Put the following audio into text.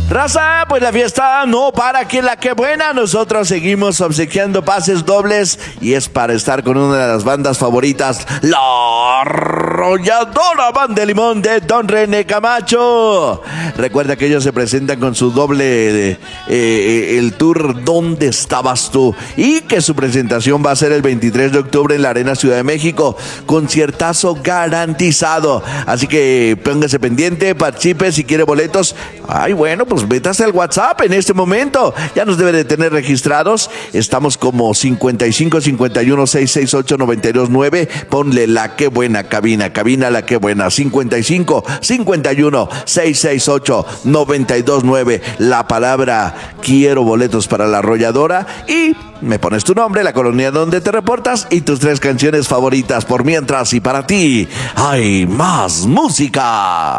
Raza, pues la fiesta no para aquí en La Que Buena. Nosotros seguimos obsequiando pases dobles y es para estar con una de las bandas favoritas, la Arrolladora Banda de Limón de Don René Camacho. Recuerda que ellos se presentan con su doble el tour ¿Dónde estabas tú? Y que su presentación va a ser el 23 de octubre en la Arena Ciudad de México. Conciertazo garantizado. Así que póngase pendiente, participe si quiere boletos. Ay, bueno, pues métase al WhatsApp en este momento. Ya nos debe de tener registrados. Estamos como 55 51 668 929. Ponle La Que Buena cabina La Que Buena 55 51 668 929. La palabra quiero boletos para la Arrolladora y me pones tu nombre, la colonia donde te reportas y tus 3 canciones favoritas. Por mientras y para ti hay más música.